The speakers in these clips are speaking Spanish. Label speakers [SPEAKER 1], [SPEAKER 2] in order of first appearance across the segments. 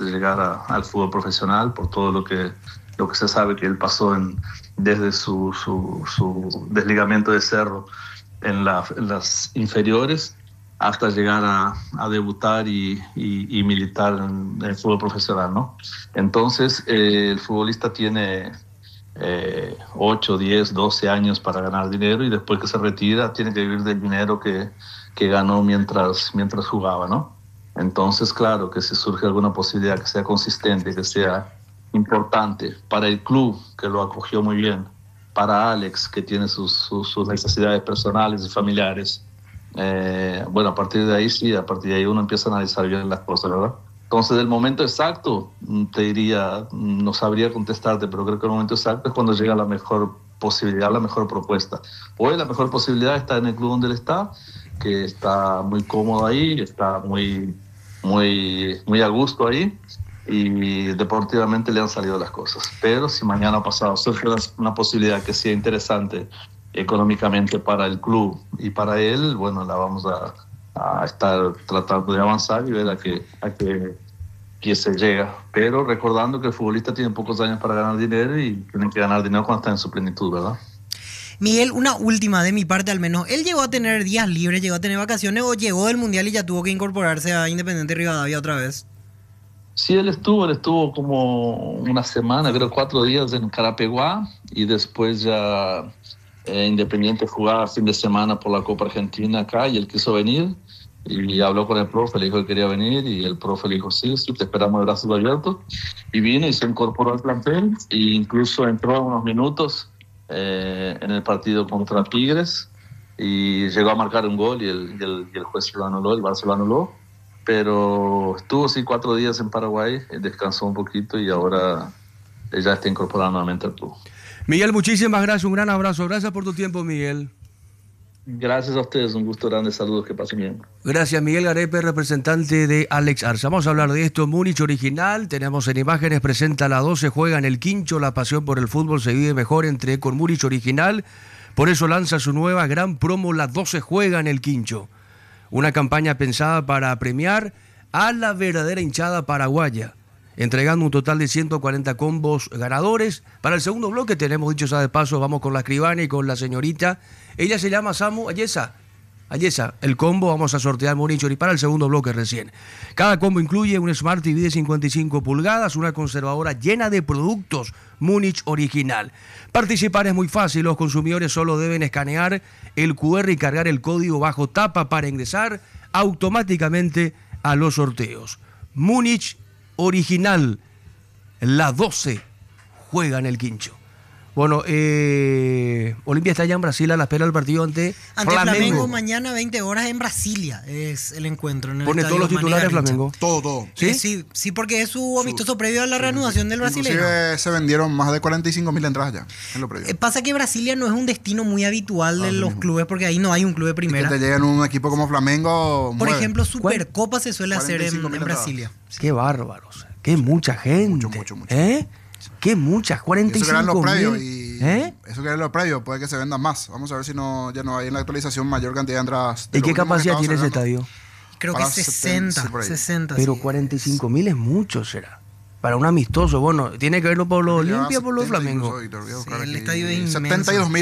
[SPEAKER 1] llegar al fútbol profesional, por todo lo que se sabe que él pasó desde su desligamiento de Cerro en las inferiores hasta llegar a debutar y militar en el fútbol profesional, ¿no? Entonces, el futbolista tiene 8, 10, 12 años para ganar dinero y después que se retira tiene que vivir del dinero que ganó mientras jugaba, ¿no? Entonces, claro, que si surge alguna posibilidad que sea consistente, que sea importante para el club, que lo acogió muy bien, para Alex, que tiene sus necesidades personales y familiares, bueno, a partir de ahí sí, a partir de ahí uno empieza a analizar bien las cosas, ¿verdad? Entonces, del momento exacto, te diría, no sabría contestarte, pero creo que el momento exacto es cuando llega la mejor posibilidad, la mejor propuesta. Hoy la mejor posibilidad está en el club donde él está, que está muy cómodo ahí, está muy a gusto ahí, y deportivamente le han salido las cosas. Pero si mañana o pasado surge una posibilidad que sea interesante económicamente para el club y para él, bueno, la vamos a estar tratando de avanzar y ver a qué se llega. Pero recordando que el futbolista tiene pocos años para ganar dinero y tiene que ganar dinero cuando está en su plenitud, ¿verdad?
[SPEAKER 2] Miguel, una última de mi parte al menos. ¿Él llegó a tener días libres, llegó a tener vacaciones o llegó del Mundial y ya tuvo que incorporarse a Independiente Rivadavia otra vez?
[SPEAKER 1] Sí, él estuvo como una semana, creo 4 días en Carapeguá y después ya Independiente jugaba fin de semana por la Copa Argentina acá y él quiso venir y habló con el profe, le dijo que quería venir y el profe le dijo sí, te esperamos de brazos abiertos y vino y se incorporó al plantel e incluso entró unos minutos en el partido contra Tigres y llegó a marcar un gol y el juez lo anuló, el Barça lo anuló, pero estuvo sí 4 días en Paraguay, descansó un poquito y ahora ya está incorporado nuevamente al club.
[SPEAKER 3] Miguel, muchísimas gracias, un gran abrazo, gracias por tu tiempo, Miguel.
[SPEAKER 1] Gracias a ustedes, un gusto grande, saludos, que pasen bien.
[SPEAKER 3] Gracias, Miguel Garepe, representante de Alex Arce. Vamos a hablar de esto, Múnich original, tenemos en imágenes, presenta la 12, juega en el Quincho, la pasión por el fútbol se vive mejor con Múnich original, por eso lanza su nueva gran promo, la 12 juega en el Quincho. Una campaña pensada para premiar a la verdadera hinchada paraguaya, entregando un total de 140 combos ganadores. Para el segundo bloque tenemos, dicho sea de paso, vamos con la escribana y con la señorita. Ella se llama Samu Ayesa. El combo vamos a sortear Múnich y para el segundo bloque recién. Cada combo incluye un Smart TV de 55 pulgadas, una conservadora llena de productos Múnich original. Participar es muy fácil, los consumidores solo deben escanear el QR y cargar el código bajo tapa para ingresar automáticamente a los sorteos. Múnich original, la 12 juega en el Quincho. Bueno, Olimpia está allá en Brasil a la espera del partido ante
[SPEAKER 2] Flamengo. Mañana 20 horas en Brasilia es el encuentro. En el
[SPEAKER 3] Pone todos los titulares Flamengo.
[SPEAKER 4] Todo.
[SPEAKER 2] ¿Sí? Sí, porque es su amistoso previo a la reanudación del brasileño.
[SPEAKER 4] Inclusive se vendieron más de 45.000 entradas ya en lo previo.
[SPEAKER 2] Pasa que Brasilia no es un destino muy habitual de los clubes porque ahí no hay un club de primera.
[SPEAKER 4] Y que te llegan un equipo como Flamengo.
[SPEAKER 2] Por ejemplo, Supercopa se suele hacer en Brasilia.
[SPEAKER 3] Qué bárbaros. Qué mucha gente.
[SPEAKER 4] Mucho.
[SPEAKER 3] Qué muchas, 45.000.
[SPEAKER 4] Eso que eran los previos eso que era lo previo, puede que se vendan más. Vamos a ver si ya no hay en la actualización mayor cantidad de entradas.
[SPEAKER 3] ¿Y qué capacidad tiene ese estadio?
[SPEAKER 2] Creo que 60.
[SPEAKER 3] Pero 45.000 es mucho, será. Para un amistoso, bueno, tiene que verlo por los Olimpia, por los Flamengo.
[SPEAKER 2] El estadio es inmenso.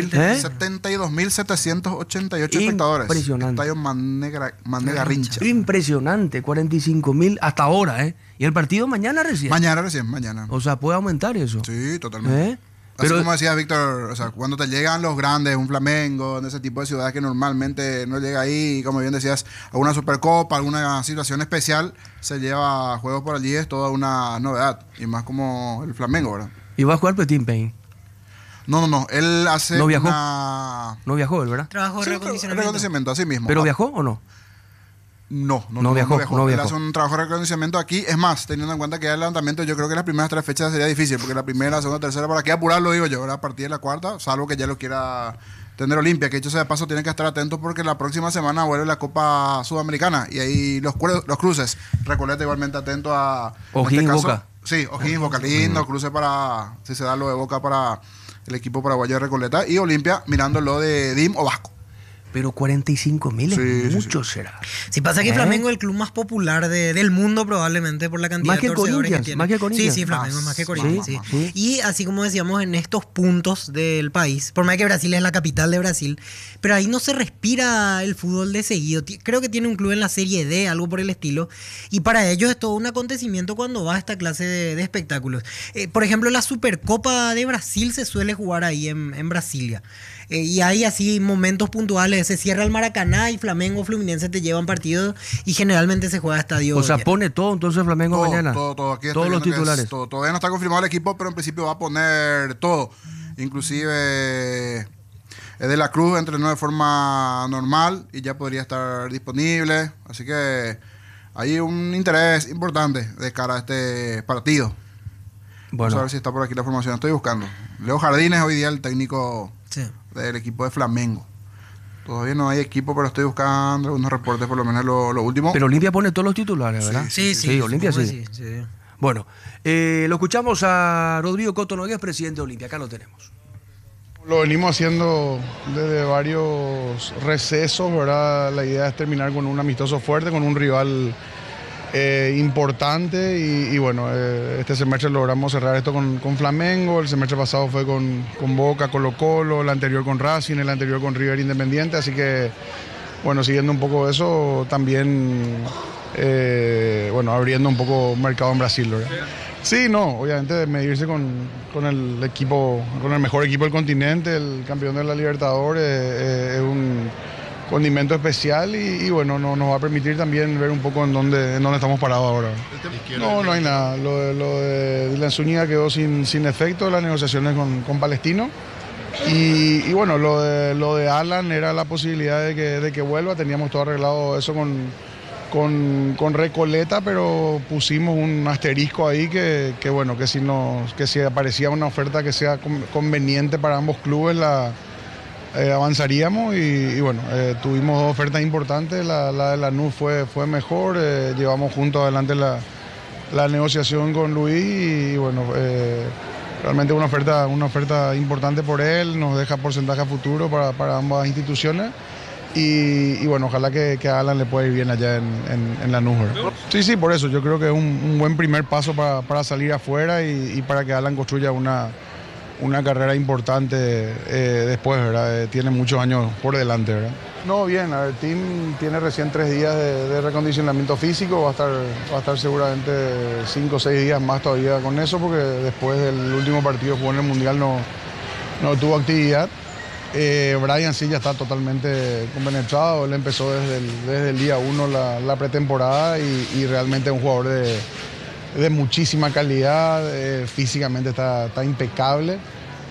[SPEAKER 4] 72.788 espectadores.
[SPEAKER 3] Impresionante.
[SPEAKER 4] Estadio Manega Rincha.
[SPEAKER 3] Impresionante, 45.000 hasta ahora, ¿eh? ¿Y el partido mañana recién?
[SPEAKER 4] Mañana.
[SPEAKER 3] O sea, ¿puede aumentar eso?
[SPEAKER 4] Sí, totalmente. Así como decía Víctor, o sea, cuando te llegan los grandes, un Flamengo, de ese tipo de ciudades que normalmente no llega ahí, como bien decías, a una Supercopa, alguna situación especial, se lleva juegos por allí, es toda una novedad, y más como el Flamengo, ¿verdad?
[SPEAKER 3] ¿Y va a jugar Petit Pain?
[SPEAKER 4] No, él hace
[SPEAKER 3] ¿No viajó?
[SPEAKER 4] No
[SPEAKER 3] viajó él, ¿verdad?
[SPEAKER 2] Trabajo de
[SPEAKER 4] recondicionamiento, así mismo.
[SPEAKER 3] ¿Pero viajó o no?
[SPEAKER 4] No viajó. Él hace un trabajo de recondicionamiento aquí. Es más, teniendo en cuenta que el levantamiento, yo creo que las primeras 3 fechas sería difícil, porque la primera, segunda, tercera, para aquí apurarlo, digo yo, a partir de la cuarta, salvo que ya lo quiera tener Olimpia, que dicho sea de paso, tienen que estar atentos porque la próxima semana vuelve la Copa Sudamericana y ahí los cruces. Recoleta igualmente atento a...
[SPEAKER 3] O'Higgins y Boca.
[SPEAKER 4] Sí, O'Higgins, Boca, lindo, cruce para, si se da lo de Boca para el equipo paraguayo de Recoleta, y Olimpia mirando lo de DIM o Vasco.
[SPEAKER 3] Pero 45.000 es mucho, será.
[SPEAKER 2] Si pasa que Flamengo es el club más popular del mundo probablemente por la cantidad
[SPEAKER 3] más
[SPEAKER 2] de torcedores que
[SPEAKER 3] tiene.
[SPEAKER 2] Más
[SPEAKER 3] que Corinthians.
[SPEAKER 2] Sí, Flamengo es más que Corinthians.
[SPEAKER 3] Sí.
[SPEAKER 2] Y así como decíamos, en estos puntos del país, por más que Brasil es la capital de Brasil, pero ahí no se respira el fútbol de seguido. Creo que tiene un club en la Serie D, algo por el estilo, y para ellos es todo un acontecimiento cuando va a esta clase de espectáculos. Por ejemplo, la Supercopa de Brasil se suele jugar ahí en Brasilia. Y hay así momentos puntuales, se cierra el Maracaná y Flamengo, Fluminense te llevan partidos y generalmente se juega a estadio.
[SPEAKER 3] O sea, pone todo entonces Flamengo mañana.
[SPEAKER 4] Todo. Aquí
[SPEAKER 3] todos los titulares.
[SPEAKER 4] Todavía no está confirmado el equipo, pero en principio va a poner todo. Inclusive De la Cruz entrenó de forma normal y ya podría estar disponible. Así que hay un interés importante de cara a este partido. Vamos a ver si está por aquí la formación. Estoy buscando. Leo Jardines hoy día el técnico del equipo de Flamengo. Todavía no hay equipo, pero estoy buscando algunos reportes, por lo menos lo último.
[SPEAKER 3] Pero Olimpia pone todos los titulares, ¿verdad?
[SPEAKER 2] Sí,
[SPEAKER 3] Olimpia sí. Bueno, lo escuchamos a Rodrigo Cotto Nogués, presidente de Olimpia. Acá lo tenemos.
[SPEAKER 5] Lo venimos haciendo desde varios recesos, ¿verdad? La idea es terminar con un amistoso fuerte, con un rival importante y bueno, este semestre logramos cerrar esto con Flamengo, el semestre pasado fue con Boca, Colo-Colo, el anterior con Racing, el anterior con River Independiente, así que bueno, siguiendo un poco eso, también bueno, abriendo un poco mercado en Brasil, ¿verdad? Sí, no, obviamente medirse con el equipo, con el mejor equipo del continente, el campeón de la Libertadores, es un condimento especial y bueno, nos va a permitir también ver un poco en dónde estamos parados ahora. No hay nada. Lo de Dylan Zúñiga quedó sin efecto, las negociaciones con Palestino. Y bueno, lo de Alan era la posibilidad de que vuelva. Teníamos todo arreglado eso con Recoleta, pero pusimos un asterisco ahí que bueno, que si aparecía una oferta que sea conveniente para ambos clubes, avanzaríamos y bueno, tuvimos dos ofertas importantes, la de Lanús fue mejor, llevamos juntos adelante la negociación con Luis y bueno, realmente una oferta importante por él, nos deja porcentaje a futuro para ambas instituciones y bueno, ojalá que a Alan le pueda ir bien allá en Lanús. Sí, por eso yo creo que es un buen primer paso para salir afuera y para que Alan construya una carrera importante después, ¿verdad? Tiene muchos años por delante, ¿verdad? No, bien, a ver, Tim tiene recién 3 días de recondicionamiento físico, va a estar seguramente 5 o 6 días más todavía con eso, porque después del último partido que jugó en el Mundial no tuvo actividad. Brian sí ya está totalmente compenetrado, él empezó desde el día 1 la pretemporada y realmente es un jugador de muchísima calidad, físicamente está impecable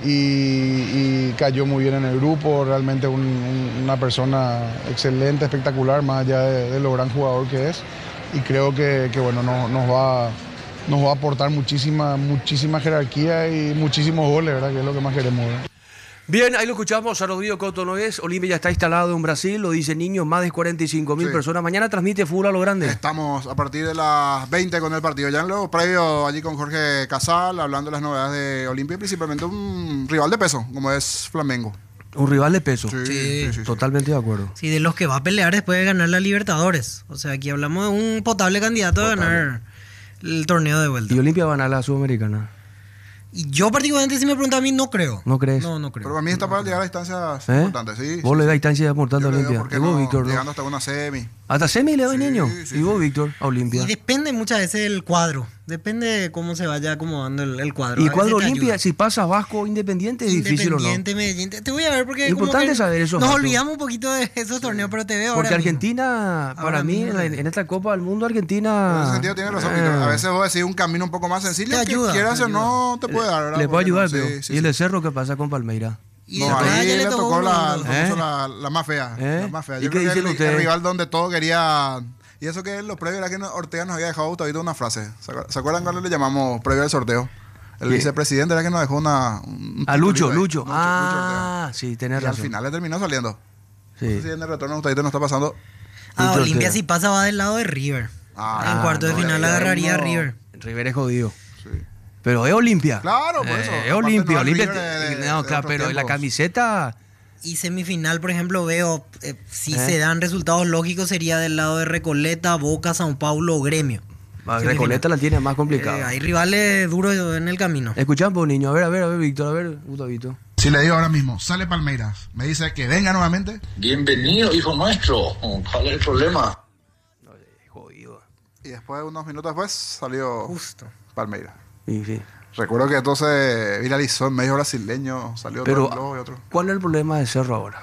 [SPEAKER 5] y cayó muy bien en el grupo, realmente una persona excelente, espectacular, más allá de lo gran jugador que es y creo que bueno, nos va a aportar muchísima jerarquía y muchísimos goles, ¿verdad? Que es lo que más queremos, ¿verdad?
[SPEAKER 3] Bien, ahí lo escuchamos a Rodrigo Cotto Nogués. Olimpia ya está instalado en Brasil, lo dice Niño, más de 45.000 personas. Mañana transmite fútbol a lo grande.
[SPEAKER 4] Estamos a partir de las 20 con el partido. Ya en lo previo allí con Jorge Casal, hablando de las novedades de Olimpia y principalmente un rival de peso, como es Flamengo.
[SPEAKER 3] Un rival de peso.
[SPEAKER 2] Sí.
[SPEAKER 3] Totalmente de acuerdo.
[SPEAKER 2] Sí, de los que va a pelear después de ganar la Libertadores. O sea, aquí hablamos de un potable candidato a ganar el torneo de vuelta.
[SPEAKER 3] ¿Y Olimpia va a ganar la Sudamericana?
[SPEAKER 2] Y yo particularmente, si me preguntan a mí, no creo.
[SPEAKER 3] ¿No crees?
[SPEAKER 2] No creo.
[SPEAKER 4] Pero para mí está para llegar a distancias importantes, sí.
[SPEAKER 3] ¿Vos le das distancias importantes a Olimpia?
[SPEAKER 4] ¿Y vos, Víctor? Llegando hasta una semi.
[SPEAKER 3] ¿Hasta semi le doy, Niño?
[SPEAKER 4] Sí,
[SPEAKER 3] ¿Y vos, Víctor, a Olimpia?
[SPEAKER 2] Y depende muchas veces del cuadro. Depende de cómo se vaya acomodando el cuadro.
[SPEAKER 3] ¿Y el cuadro Olimpia, si pasa Vasco Independiente, es difícil o no?
[SPEAKER 2] Independiente, Medellín. Te voy a ver porque...
[SPEAKER 3] Importante saber eso.
[SPEAKER 2] Nos olvidamos un poquito de esos torneos, pero te veo ahora.
[SPEAKER 3] Porque Argentina, para mí, en esta Copa del Mundo, Argentina...
[SPEAKER 4] En ese sentido tiene razón, Víctor. A veces vos decís un camino un poco más sencillo.
[SPEAKER 2] Te ayuda.
[SPEAKER 4] Que quieras o no, te puede dar, ¿verdad?
[SPEAKER 3] Le puede ayudar,
[SPEAKER 4] no,
[SPEAKER 3] pero... ¿Y el de Cerro qué pasa con Palmeira?
[SPEAKER 2] Y
[SPEAKER 4] no, ahí le tocó la más fea.
[SPEAKER 3] ¿Eh?
[SPEAKER 4] La más fea.
[SPEAKER 3] ¿Y
[SPEAKER 4] Yo
[SPEAKER 3] qué
[SPEAKER 4] creo
[SPEAKER 3] dicen
[SPEAKER 4] que
[SPEAKER 3] ustedes?
[SPEAKER 4] el rival donde todo quería... Y eso que en lo previo era que Ortega nos había dejado Gustavito una frase. ¿Se acuerdan cuando le llamamos previo al sorteo? El vicepresidente era que nos dejó
[SPEAKER 3] a Lucho. Sí, tenés razón.
[SPEAKER 4] Al final le terminó saliendo.
[SPEAKER 3] Sí.
[SPEAKER 4] No sé si en el retorno Gustavito nos está pasando.
[SPEAKER 2] Olimpia si pasa va del lado de River. En cuarto de final agarraría a River.
[SPEAKER 3] River es jodido. Sí. Pero es Olimpia.
[SPEAKER 4] Claro, por eso.
[SPEAKER 3] Es Olimpia.
[SPEAKER 4] No,
[SPEAKER 3] Claro, pero la camiseta
[SPEAKER 2] Y semifinal, por ejemplo, veo, si se dan resultados lógicos, sería del lado de Recoleta, Boca, São Paulo, Gremio.
[SPEAKER 3] Recoleta la tiene más complicada.
[SPEAKER 2] Hay rivales duros en el camino.
[SPEAKER 3] Escuchamos, niño. A ver, Víctor, a ver, Gustavito.
[SPEAKER 6] Si le digo ahora mismo, sale Palmeiras, me dice que venga nuevamente.
[SPEAKER 1] Bienvenido, hijo nuestro. ¿Cuál es el problema?
[SPEAKER 3] Jodido.
[SPEAKER 4] Y después, unos minutos después, salió
[SPEAKER 2] Justo.
[SPEAKER 4] Palmeiras.
[SPEAKER 3] Sí.
[SPEAKER 4] Recuerdo que entonces viralizó en medio brasileño, salió
[SPEAKER 3] Pero,
[SPEAKER 4] otro y otro.
[SPEAKER 3] ¿cuál es el problema de Cerro ahora?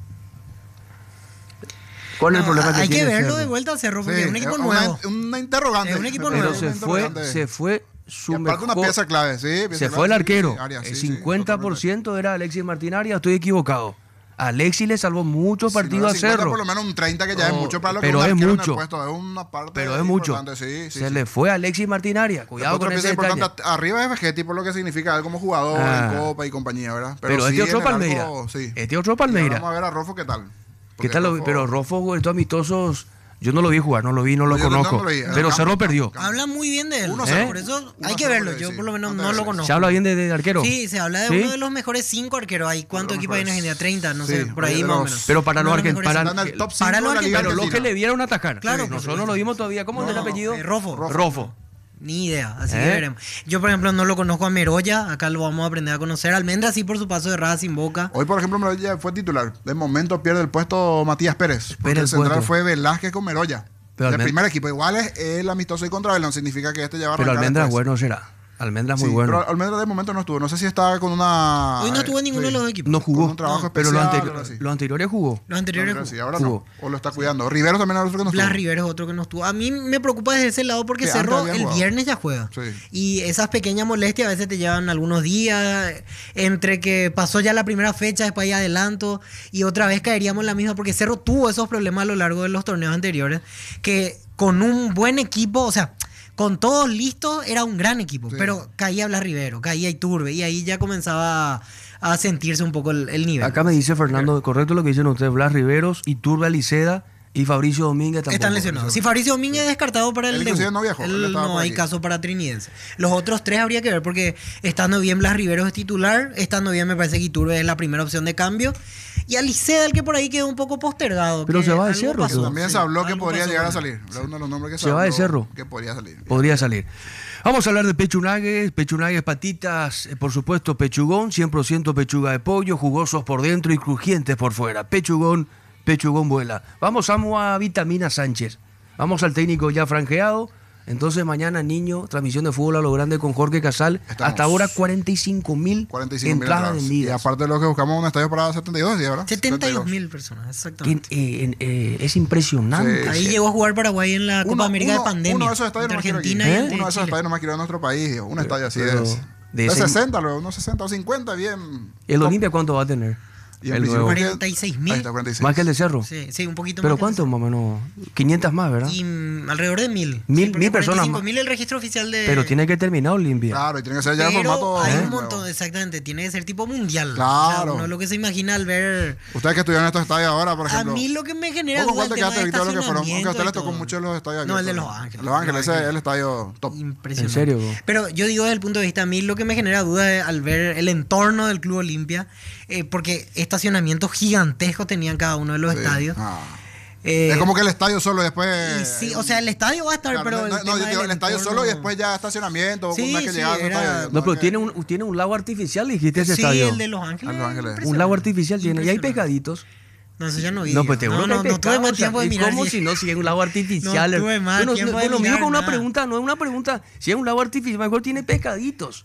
[SPEAKER 3] ¿Cuál es el problema que
[SPEAKER 2] hay
[SPEAKER 3] tiene
[SPEAKER 2] que verlo
[SPEAKER 3] Cerro?
[SPEAKER 2] de vuelta a Cerro, porque es un equipo
[SPEAKER 4] una,
[SPEAKER 2] nuevo.
[SPEAKER 4] Una interrogante.
[SPEAKER 2] Es un equipo
[SPEAKER 3] Pero
[SPEAKER 2] nuevo.
[SPEAKER 3] se fue su
[SPEAKER 4] Y aparte
[SPEAKER 3] mejor...
[SPEAKER 4] una pieza clave, sí.
[SPEAKER 3] Se fue el arquero.
[SPEAKER 4] Arias,
[SPEAKER 3] El
[SPEAKER 4] sí,
[SPEAKER 3] 50% era Alexis Martín Arias, estoy equivocado. Alexis le salvó muchos partidos a Cerro.
[SPEAKER 4] Por lo menos un 30 que ya es mucho para lo que
[SPEAKER 3] pero
[SPEAKER 4] un
[SPEAKER 3] es
[SPEAKER 4] arquero en
[SPEAKER 3] mucho.
[SPEAKER 4] el puesto, es una parte
[SPEAKER 3] Pero es mucho.
[SPEAKER 4] importante,
[SPEAKER 3] Se le fue a Alexis Martín Arias. Cuidado
[SPEAKER 4] otra
[SPEAKER 3] con
[SPEAKER 4] pieza
[SPEAKER 3] ese detalle.
[SPEAKER 4] importante arriba es Vegetti por lo que significa él como jugador en Copa y compañía, ¿verdad?
[SPEAKER 3] Pero
[SPEAKER 4] sí,
[SPEAKER 3] este otro
[SPEAKER 4] en el
[SPEAKER 3] Palmeiras.
[SPEAKER 4] arco, sí.
[SPEAKER 3] Este otro
[SPEAKER 4] Y
[SPEAKER 3] Palmeiras.
[SPEAKER 4] ahora vamos a ver a Rofo qué tal.
[SPEAKER 3] ¿Qué tal? Pero Rofo, estos amistosos, yo no lo vi jugar, no lo
[SPEAKER 4] yo
[SPEAKER 3] conozco.
[SPEAKER 4] no lo vi.
[SPEAKER 3] Pero Cerro perdió.
[SPEAKER 2] Habla muy bien de él.
[SPEAKER 4] 1-0.
[SPEAKER 2] Por eso hay
[SPEAKER 4] 1-0
[SPEAKER 2] que verlo.
[SPEAKER 4] por ahí,
[SPEAKER 2] Yo
[SPEAKER 4] sí.
[SPEAKER 2] por lo menos
[SPEAKER 4] No
[SPEAKER 2] no
[SPEAKER 4] te
[SPEAKER 2] lo
[SPEAKER 4] ves.
[SPEAKER 2] conozco.
[SPEAKER 3] ¿Se habla bien de arquero?
[SPEAKER 2] Sí, se habla de
[SPEAKER 3] ¿Sí?
[SPEAKER 2] uno de los mejores 5 arqueros. ¿Hay cuántos equipos hay en Argentina? 30, no sé,
[SPEAKER 4] Sí,
[SPEAKER 2] por ahí
[SPEAKER 4] de
[SPEAKER 2] más o
[SPEAKER 4] los-
[SPEAKER 2] menos.
[SPEAKER 3] Pero para
[SPEAKER 2] Uno
[SPEAKER 3] los
[SPEAKER 2] de
[SPEAKER 3] argentinos,
[SPEAKER 2] mejores
[SPEAKER 4] Están en el top 5
[SPEAKER 2] Para
[SPEAKER 4] de
[SPEAKER 2] los
[SPEAKER 4] la Liga
[SPEAKER 3] pero los que
[SPEAKER 4] Argentina.
[SPEAKER 3] le vieron atacar.
[SPEAKER 2] Claro,
[SPEAKER 3] Sí,
[SPEAKER 2] por
[SPEAKER 3] nosotros no lo vimos todavía. ¿Cómo es el apellido?
[SPEAKER 2] Rofo.
[SPEAKER 3] Rofo.
[SPEAKER 2] Ni idea, así
[SPEAKER 3] ¿Eh?
[SPEAKER 2] que veremos. Yo, por ejemplo, no lo conozco a Meroya. Acá lo vamos a aprender a conocer. Almendra sí por su paso de Racing, Boca.
[SPEAKER 4] Hoy, por ejemplo, Meroya fue titular. De momento pierde el puesto Matías Pérez. Porque
[SPEAKER 3] el
[SPEAKER 4] el central
[SPEAKER 3] puesto.
[SPEAKER 4] fue Velázquez con Meroya.
[SPEAKER 3] Pero
[SPEAKER 4] Del
[SPEAKER 3] Almendra-
[SPEAKER 4] primer equipo. Igual es el amistoso y contra Belón. Significa que este ya va a
[SPEAKER 3] Pero
[SPEAKER 4] arrancar
[SPEAKER 3] Almendra
[SPEAKER 4] después.
[SPEAKER 3] bueno será. Almendra es muy
[SPEAKER 4] Sí,
[SPEAKER 3] bueno.
[SPEAKER 4] pero Almendra de momento no estuvo. No sé si está con una...
[SPEAKER 2] Hoy no estuvo en ninguno de los equipos.
[SPEAKER 3] No
[SPEAKER 4] Con
[SPEAKER 3] jugó.
[SPEAKER 4] un trabajo
[SPEAKER 3] pero
[SPEAKER 4] especial, algo así.
[SPEAKER 3] los anteriores jugó.
[SPEAKER 2] Los anteriores
[SPEAKER 4] No,
[SPEAKER 2] jugó.
[SPEAKER 4] sí, ahora
[SPEAKER 3] Jugó.
[SPEAKER 4] no. O lo está cuidando. Rivero también era otro que no estuvo.
[SPEAKER 2] Blas Rivero es otro que no estuvo. A mí me preocupa desde ese lado porque
[SPEAKER 4] Que antes
[SPEAKER 2] Cerro
[SPEAKER 4] había
[SPEAKER 2] el
[SPEAKER 4] jugado.
[SPEAKER 2] viernes ya juega.
[SPEAKER 4] Sí.
[SPEAKER 2] Y esas pequeñas molestias a veces te llevan algunos días. Entre que pasó ya la primera fecha, después hay adelanto. Y otra vez caeríamos en la misma porque Cerro tuvo esos problemas a lo largo de los torneos anteriores. Que con un buen equipo, o sea, con todos listos, era un gran equipo.
[SPEAKER 4] Sí.
[SPEAKER 2] Pero caía Blas Rivero, caía Iturbe. Y ahí ya comenzaba a sentirse un poco el nivel.
[SPEAKER 3] Acá me dice Fernando, correcto lo que dicen ustedes, Blas Riveros, Iturbe Aliceda y Fabricio Domínguez tampoco.
[SPEAKER 2] Están lesionados. Si Fabricio Domínguez es descartado para el
[SPEAKER 4] Él inclusive
[SPEAKER 2] debut,
[SPEAKER 4] no viajó, él
[SPEAKER 2] él
[SPEAKER 4] estaba
[SPEAKER 2] no
[SPEAKER 4] por
[SPEAKER 2] hay
[SPEAKER 4] aquí.
[SPEAKER 2] caso para Trinidense. Los otros tres habría que ver porque estando bien Blas Riveros es titular, estando bien me parece que Iturbe es la primera opción de cambio y Aliceda el que por ahí quedó un poco postergado.
[SPEAKER 3] Pero
[SPEAKER 2] que
[SPEAKER 3] se va de
[SPEAKER 2] algo
[SPEAKER 3] Cerro,
[SPEAKER 2] pasó,
[SPEAKER 3] ¿no?
[SPEAKER 4] También
[SPEAKER 2] sí,
[SPEAKER 4] se habló que
[SPEAKER 2] algo
[SPEAKER 4] podría
[SPEAKER 2] pasó
[SPEAKER 4] llegar a
[SPEAKER 2] con él.
[SPEAKER 4] salir. Era uno de los nombres que
[SPEAKER 3] Se va de
[SPEAKER 4] habló
[SPEAKER 3] Cerro.
[SPEAKER 4] Que podría salir.
[SPEAKER 3] Podría salir. Vamos a hablar de pechunagues, patitas, por supuesto pechugón, 100% pechuga de pollo, jugosos por dentro y crujientes por fuera. Pechugón vuela. Vamos a Vitamina Sánchez. Vamos al técnico ya franjeado. Entonces mañana, niño, transmisión de fútbol a lo grande con Jorge Casal.
[SPEAKER 4] Estamos.
[SPEAKER 3] Hasta ahora 45.000 entradas
[SPEAKER 4] Y
[SPEAKER 3] vendidas.
[SPEAKER 4] aparte de lo que buscamos un estadio para 72 días, ¿verdad?
[SPEAKER 2] 72.000 personas, exactamente.
[SPEAKER 3] Es impresionante.
[SPEAKER 4] Sí.
[SPEAKER 2] Ahí llegó a jugar Paraguay en la Copa América de Pandemia.
[SPEAKER 4] Uno de esos estadios
[SPEAKER 2] entre
[SPEAKER 4] no quiero aquí.
[SPEAKER 2] Argentina y el de
[SPEAKER 4] Uno de esos
[SPEAKER 2] Chile.
[SPEAKER 4] estadios no más quiero en nuestro país. Digo. Un estadio así
[SPEAKER 3] pero
[SPEAKER 4] es.
[SPEAKER 3] de
[SPEAKER 4] De
[SPEAKER 3] ese-
[SPEAKER 4] 60, luego, unos 60 o 50, bien.
[SPEAKER 3] ¿El Olimpia cuánto va a tener?
[SPEAKER 4] Y en
[SPEAKER 3] El
[SPEAKER 4] principio
[SPEAKER 3] nuevo.
[SPEAKER 4] que-
[SPEAKER 2] 46.000.
[SPEAKER 4] Ahí está, 46.
[SPEAKER 3] Más que el de Cerro.
[SPEAKER 2] Sí, sí, un poquito
[SPEAKER 3] ¿Pero
[SPEAKER 2] más.
[SPEAKER 3] cuánto más o menos? 500 más, ¿verdad?
[SPEAKER 2] Y alrededor de 1000.
[SPEAKER 3] Mil personas más.
[SPEAKER 2] 45.000 el registro oficial de.
[SPEAKER 3] Pero tiene que terminar Olimpia.
[SPEAKER 4] Claro, y tiene que ser ya el
[SPEAKER 2] Pero
[SPEAKER 4] formato.
[SPEAKER 2] hay un
[SPEAKER 4] nuevo.
[SPEAKER 2] montón, exactamente. Tiene que ser tipo mundial.
[SPEAKER 4] Claro.
[SPEAKER 2] O sea, uno lo que se imagina al ver.
[SPEAKER 4] Ustedes que estudian estos estadios ahora, por
[SPEAKER 2] A
[SPEAKER 4] ejemplo.
[SPEAKER 2] mí lo que me genera
[SPEAKER 4] ¿Con
[SPEAKER 2] duda
[SPEAKER 4] cuál te
[SPEAKER 2] el tema
[SPEAKER 4] quedaste,
[SPEAKER 2] de
[SPEAKER 4] Víctor, lo que fueron? Aunque a
[SPEAKER 2] estacionamiento
[SPEAKER 4] ustedes
[SPEAKER 2] y
[SPEAKER 4] les tocó
[SPEAKER 2] todo.
[SPEAKER 4] mucho los estadios
[SPEAKER 2] No, el de
[SPEAKER 4] abiertos,
[SPEAKER 2] Los Ángeles.
[SPEAKER 4] Los Ángeles, ese es el estadio top.
[SPEAKER 2] Impresionante.
[SPEAKER 3] ¿En serio, bro?
[SPEAKER 2] Pero yo digo desde el punto de vista, a mí lo que me genera duda es al ver el entorno del Club Olimpia, porque estacionamientos gigantescos tenían cada uno de los
[SPEAKER 4] Sí.
[SPEAKER 2] estadios.
[SPEAKER 4] Ah.
[SPEAKER 2] Eh,
[SPEAKER 4] Es como que el estadio solo y después.
[SPEAKER 2] y sí, o sea, el estadio va a estar,
[SPEAKER 4] Claro,
[SPEAKER 2] pero.
[SPEAKER 4] no,
[SPEAKER 2] el
[SPEAKER 4] no,
[SPEAKER 2] tema
[SPEAKER 4] yo digo
[SPEAKER 2] del
[SPEAKER 4] el estadio
[SPEAKER 2] entorno-
[SPEAKER 4] solo y después ya estacionamiento.
[SPEAKER 2] Sí,
[SPEAKER 4] una que
[SPEAKER 2] sí,
[SPEAKER 4] llegaba al
[SPEAKER 2] era-
[SPEAKER 4] estadio.
[SPEAKER 3] No, pero
[SPEAKER 4] que-
[SPEAKER 3] tiene un lago artificial, dijiste ese
[SPEAKER 2] Sí,
[SPEAKER 3] estadio.
[SPEAKER 2] el de Los Ángeles.
[SPEAKER 4] Los Ángeles.
[SPEAKER 2] impresionante.
[SPEAKER 3] Un lago artificial tiene. Y hay
[SPEAKER 2] Impresionante.
[SPEAKER 3] pescaditos.
[SPEAKER 2] No, eso ya no vi.
[SPEAKER 3] No, pues te
[SPEAKER 2] no,
[SPEAKER 3] no,
[SPEAKER 2] no tuve más tiempo de
[SPEAKER 3] ¿y
[SPEAKER 2] mirar.
[SPEAKER 3] ¿Cómo
[SPEAKER 2] si-
[SPEAKER 3] si no? Si es un lago artificial.
[SPEAKER 2] No tuve más
[SPEAKER 3] Bueno,
[SPEAKER 2] tiempo de
[SPEAKER 3] lo mío
[SPEAKER 2] mirar
[SPEAKER 3] con una
[SPEAKER 2] nada.
[SPEAKER 3] pregunta, no es una pregunta. Si es un lago artificial, mejor tiene pescaditos.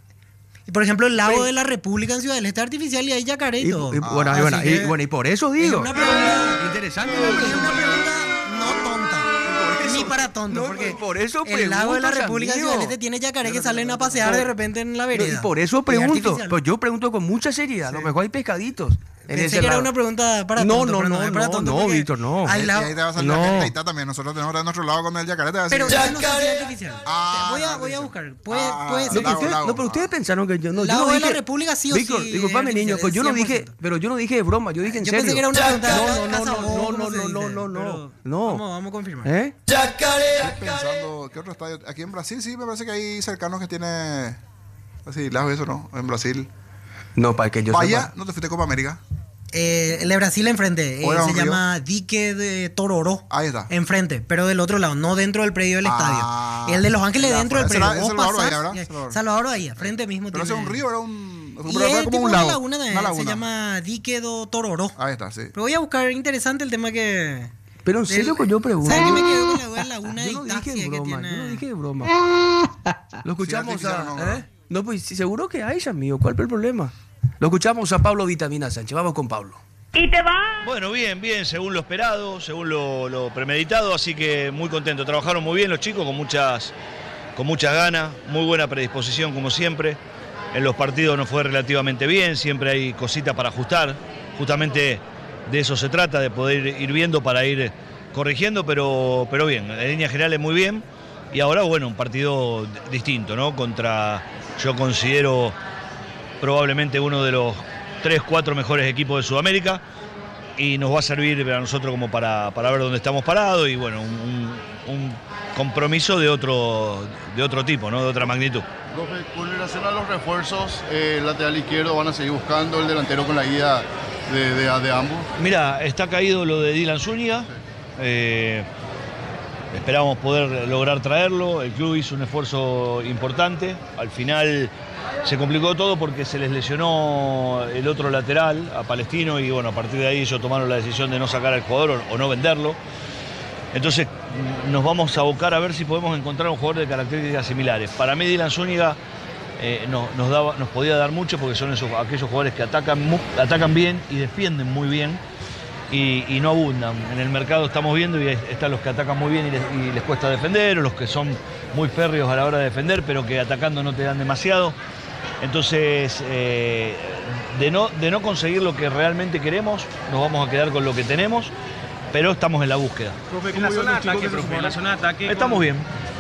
[SPEAKER 2] Y por ejemplo, el lago
[SPEAKER 3] Pues-
[SPEAKER 2] de la República en Ciudad del Este es artificial y hay yacaré y todo.
[SPEAKER 3] Bueno,
[SPEAKER 2] Así que-
[SPEAKER 3] y por eso
[SPEAKER 2] Es
[SPEAKER 3] digo.
[SPEAKER 2] una pregunta
[SPEAKER 3] Interesante.
[SPEAKER 2] es una pregunta no tonta. Ni para tonto,
[SPEAKER 3] no,
[SPEAKER 2] porque
[SPEAKER 3] por eso
[SPEAKER 2] el lago de la
[SPEAKER 3] pregunto,
[SPEAKER 2] República en
[SPEAKER 3] amigo.
[SPEAKER 2] Ciudad del Este tiene yacaré que salen a pasear de repente en la
[SPEAKER 3] No, y
[SPEAKER 2] vereda.
[SPEAKER 3] por eso
[SPEAKER 2] Y es
[SPEAKER 3] pregunto.
[SPEAKER 2] artificial.
[SPEAKER 3] Pues yo pregunto con mucha seriedad. A lo mejor hay pescaditos. En
[SPEAKER 2] Pensé
[SPEAKER 3] ese
[SPEAKER 2] que era
[SPEAKER 3] lago.
[SPEAKER 2] una pregunta para
[SPEAKER 3] No,
[SPEAKER 2] tonto,
[SPEAKER 3] no,
[SPEAKER 2] pero
[SPEAKER 3] no,
[SPEAKER 2] es para
[SPEAKER 3] no,
[SPEAKER 2] tonto
[SPEAKER 3] no,
[SPEAKER 2] porque
[SPEAKER 3] Víctor, no.
[SPEAKER 2] hay
[SPEAKER 4] Y
[SPEAKER 2] lago-
[SPEAKER 4] ahí te va a salir
[SPEAKER 3] No.
[SPEAKER 4] la gente ahí está también. Nosotros tenemos de nuestro lado con el yacaré. Te va a
[SPEAKER 2] Pero
[SPEAKER 4] decir,
[SPEAKER 2] yo no sé si es artificial. voy a
[SPEAKER 4] artificial.
[SPEAKER 2] buscar. Puede
[SPEAKER 3] No,
[SPEAKER 2] ser.
[SPEAKER 3] pero ustedes, no, pero ustedes pensaron que yo no.
[SPEAKER 2] Lago
[SPEAKER 3] yo no
[SPEAKER 2] de la
[SPEAKER 3] dije,
[SPEAKER 2] República sí o
[SPEAKER 3] Víctor,
[SPEAKER 2] sí
[SPEAKER 3] disculpame,
[SPEAKER 2] es
[SPEAKER 3] niño, pues yo no dije,
[SPEAKER 2] 100%.
[SPEAKER 3] pero yo no dije de broma, yo dije en
[SPEAKER 2] Yo
[SPEAKER 3] serio.
[SPEAKER 2] pensé que era una pregunta.
[SPEAKER 3] No,
[SPEAKER 2] casa
[SPEAKER 3] no,
[SPEAKER 2] vos,
[SPEAKER 3] no,
[SPEAKER 2] ¿cómo
[SPEAKER 3] no,
[SPEAKER 2] se
[SPEAKER 3] no,
[SPEAKER 2] dice?
[SPEAKER 3] no, no,
[SPEAKER 2] Pero
[SPEAKER 3] no.
[SPEAKER 2] Vamos a confirmar.
[SPEAKER 3] ¿Eh?
[SPEAKER 4] Estoy pensando, ¿qué otro estadio? Aquí en Brasil sí, me parece que hay cercanos que tiene. Así, lejos eso, ¿no? En Brasil.
[SPEAKER 3] No, para que yo
[SPEAKER 4] Vaya,
[SPEAKER 3] sepa.
[SPEAKER 4] ¿no te fuiste a Copa América?
[SPEAKER 2] El de Brasil enfrente, se llama Dique de Tororó.
[SPEAKER 4] Ahí está.
[SPEAKER 2] Enfrente, pero del otro lado, no dentro del predio del estadio. El de Los Ángeles dentro del predio. Vos pasás, Salvador Bahía, frente mismo.
[SPEAKER 4] Pero
[SPEAKER 2] tiene...
[SPEAKER 4] es un río, era un...
[SPEAKER 2] Y es como un lago. Una laguna. Se llama Dique de Tororó.
[SPEAKER 4] Ahí está, sí.
[SPEAKER 2] Pero voy a buscar, interesante el tema que...
[SPEAKER 3] Pero en serio que yo pregunto.
[SPEAKER 2] ¿Sabes qué me quedó con la laguna de
[SPEAKER 3] Itacia que tiene? Yo no dije de broma. Lo escuchamos No, pues seguro que hay, amigo. ¿Cuál es el problema? Lo escuchamos a Pablo Vitamina Sánchez. Vamos con Pablo.
[SPEAKER 7] ¿Y te va?
[SPEAKER 8] Bueno, bien, según lo esperado, según lo premeditado, así que muy contento. Trabajaron muy bien los chicos, con muchas ganas, muy buena predisposición como siempre. En los partidos nos fue relativamente bien, siempre hay cositas para ajustar. Justamente de eso se trata, de poder ir viendo para ir corrigiendo, pero bien, en líneas generales muy bien. Y ahora, bueno, un partido distinto, ¿no? Contra, yo considero, probablemente uno de los 3-4 mejores equipos de Sudamérica, y nos va a servir a nosotros como para ver dónde estamos parados, y bueno, un compromiso de otro tipo, ¿no? De otra magnitud.
[SPEAKER 9] Profe, con relación a los refuerzos, el lateral izquierdo van a seguir buscando, el delantero con la ida de ambos.
[SPEAKER 8] Mira, está caído lo de Dylan Zúñiga. Esperamos poder lograr traerlo. El club hizo un esfuerzo importante. Al final se complicó todo porque se les lesionó el otro lateral, a Palestino, y bueno, a partir de ahí ellos tomaron la decisión de no sacar al jugador o no venderlo. Entonces nos vamos a abocar a ver si podemos encontrar un jugador de características similares. Para mí Dylan Zúñiga nos podía dar mucho, porque son aquellos jugadores que atacan bien y defienden muy bien. Y no abundan. En el mercado estamos viendo y están los que atacan muy bien y les cuesta defender, o los que son muy férreos a la hora de defender, pero que atacando no te dan demasiado. Entonces, de no conseguir lo que realmente queremos, nos vamos a quedar con lo que tenemos, pero estamos en la búsqueda.
[SPEAKER 10] En la zona de ataque,
[SPEAKER 8] Estamos bien.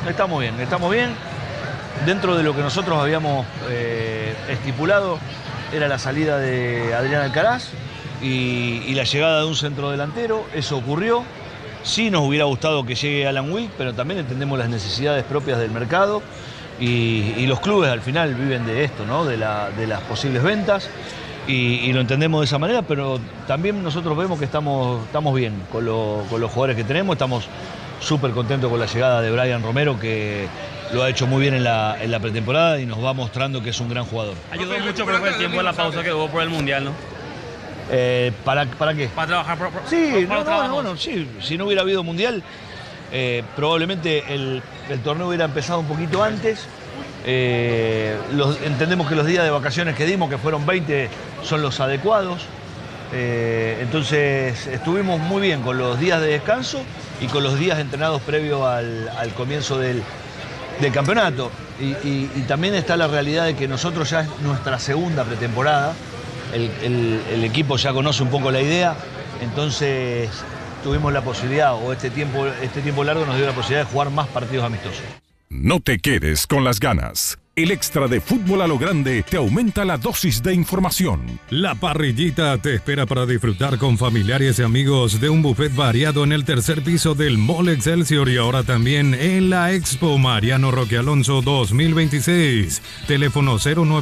[SPEAKER 8] Dentro de lo que nosotros habíamos estipulado, era la salida de Adrián Alcaraz y la llegada de un centro delantero. Eso ocurrió. Sí nos hubiera gustado que llegue Alan Wick, pero también entendemos las necesidades propias del mercado, y los clubes al final viven de esto, ¿no? De las posibles ventas, y lo entendemos de esa manera, pero también nosotros vemos que estamos bien con los jugadores que tenemos. Estamos súper contentos con la llegada de Brian Romero, que lo ha hecho muy bien en la pretemporada y nos va mostrando que es un gran jugador.
[SPEAKER 10] Ayudó mucho, pero fue el tiempo de la pausa que hubo por el Mundial, ¿no?
[SPEAKER 8] ¿Para qué?
[SPEAKER 10] Para trabajar.
[SPEAKER 8] Sí, bueno, sí, si no hubiera habido Mundial, probablemente el torneo hubiera empezado un poquito antes. Entendemos que los días de vacaciones que dimos, que fueron 20, son los adecuados. Entonces estuvimos muy bien con los días de descanso y con los días entrenados previo al comienzo del campeonato. Y también está la realidad de que nosotros ya es nuestra segunda pretemporada. El equipo ya conoce un poco la idea, entonces tuvimos la posibilidad, o este tiempo largo nos dio la posibilidad de jugar más partidos amistosos.
[SPEAKER 11] No te quedes con las ganas. El extra de Fútbol a lo Grande te aumenta la dosis de información.
[SPEAKER 12] La Parrillita te espera para disfrutar con familiares y amigos de un buffet variado en el tercer piso del Mall Excelsior, y ahora también en la Expo Mariano Roque Alonso 2026. Teléfono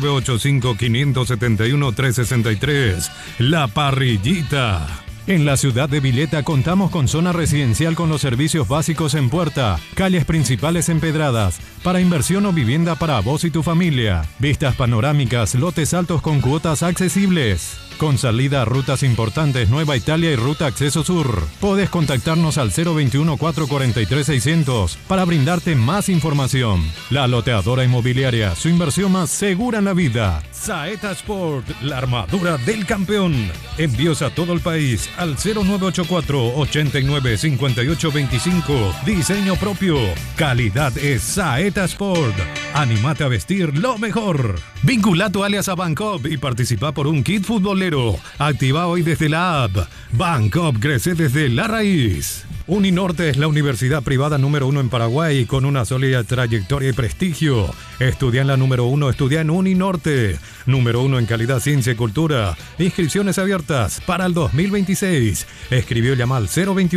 [SPEAKER 12] 0985-571-363. La Parrillita. En la ciudad de Vileta contamos con zona residencial con los servicios básicos en puerta, calles principales empedradas, para inversión o vivienda para vos y tu familia, vistas panorámicas, lotes altos con cuotas accesibles. Con salida a rutas importantes Nueva Italia y Ruta Acceso Sur. Podés contactarnos al 021-443-600 para brindarte más información. La Loteadora Inmobiliaria, su inversión más segura en la vida. Saeta Sport, la armadura del campeón. Envíos a todo el país al 0984-895825. Diseño propio. Calidad es Saeta Sport. Anímate a vestir lo mejor. Vincula tu alias a Bancop y participa por un kit futbolero. Activa hoy desde la app. Bancop crece desde la raíz. Uninorte es la universidad privada número 1 en Paraguay, con una sólida trayectoria y prestigio. Estudia en la número 1, estudia en Uninorte. Número 1 en calidad, ciencia y cultura. Inscripciones abiertas para el 2026. Escribió y llama al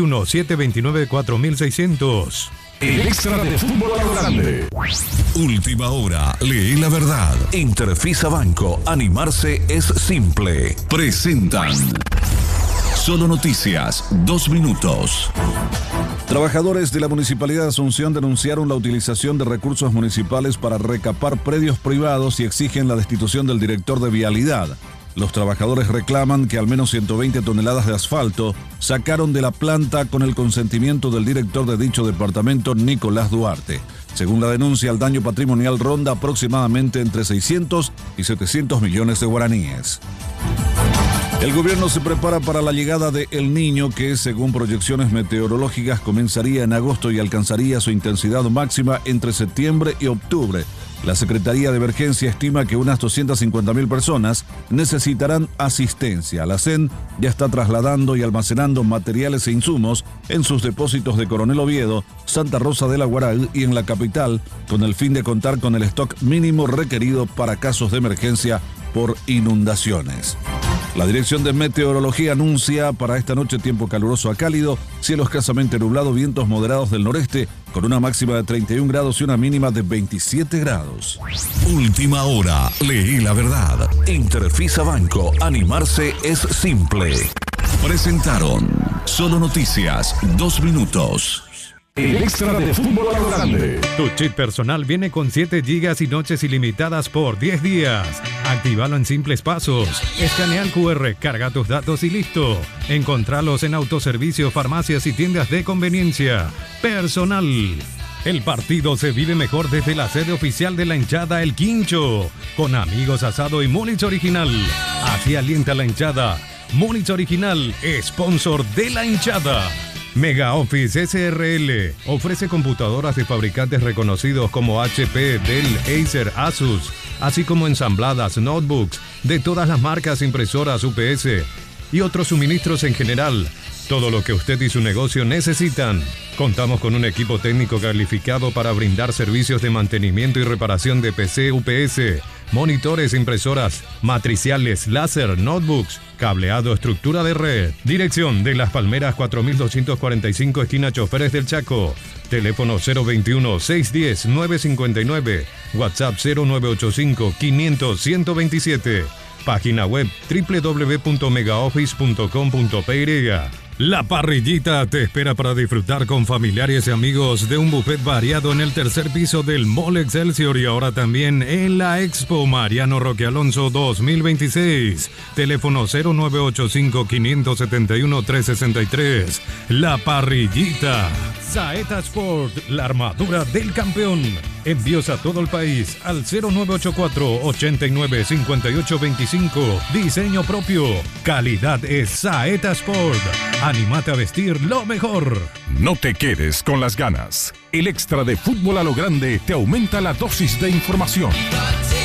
[SPEAKER 12] 021-729-4600.
[SPEAKER 11] El extra de Fútbol a lo Grande. Última hora, lee la verdad. Interfisa Banco, animarse es simple. Presentan
[SPEAKER 7] Solo Noticias, 2 minutos. Trabajadores de la Municipalidad de Asunción denunciaron la utilización de recursos municipales para recapar predios privados y exigen la destitución del director de Vialidad. Los trabajadores reclaman que al menos 120 toneladas de asfalto sacaron de la planta con el consentimiento del director de dicho departamento, Nicolás Duarte. Según la denuncia, el daño patrimonial ronda aproximadamente entre 600 y 700 millones de guaraníes. El gobierno se prepara para la llegada de El Niño, que según proyecciones meteorológicas comenzaría en agosto y alcanzaría su intensidad máxima entre septiembre y octubre. La Secretaría de Emergencia estima que unas 250.000 personas necesitarán asistencia. La CEN ya está trasladando y almacenando materiales e insumos en sus depósitos de Coronel Oviedo, Santa Rosa de la Guaral y en la capital, con el fin de contar con el stock mínimo requerido para casos de emergencia por inundaciones. La Dirección de Meteorología anuncia para esta noche tiempo caluroso a cálido, cielo escasamente nublado, vientos moderados del noreste, con una máxima de 31 grados y una mínima de 27 grados. Última hora, leí la verdad. Interfisa Banco, animarse es simple. Presentaron Solo Noticias, 2 minutos.
[SPEAKER 12] El extra de Fútbol a lo Grande. Tu chip personal viene con 7 gigas y noches ilimitadas por 10 días. Actívalo en simples pasos. Escanea el QR, carga tus datos y listo. Encontralos en autoservicio, farmacias y tiendas de conveniencia. Personal. El partido se vive mejor desde la sede oficial de la hinchada El Quincho. Con amigos, asado y Múnich Original. Así alienta la hinchada. Múnich Original, sponsor de la hinchada. Mega Office SRL ofrece computadoras de fabricantes reconocidos como HP, Dell, Acer, Asus, así como ensambladas, notebooks de todas las marcas, impresoras, UPS y otros suministros en general. Todo lo que usted y su negocio necesitan. Contamos con un equipo técnico calificado para brindar servicios de mantenimiento y reparación de PC, UPS, monitores, impresoras, matriciales, láser, notebooks, cableado, estructura de red. Dirección de Las Palmeras 4245, esquina Choferes del Chaco. Teléfono 021-610-959. WhatsApp 0985-500-127. Página web www.megaoffice.com.py. La Parrillita te espera para disfrutar con familiares y amigos de un buffet variado en el tercer piso del Mall Excelsior y ahora también en la Expo Mariano Roque Alonso 2026. Teléfono 0985-571-363. La Parrillita. Saeta Sport, la armadura del campeón. Envíos a todo el país al 0984-895825. Diseño propio. Calidad es Saeta Sport. Anímate a vestir lo mejor.
[SPEAKER 11] No te quedes con las ganas. El extra de Fútbol a lo Grande te aumenta la dosis de información.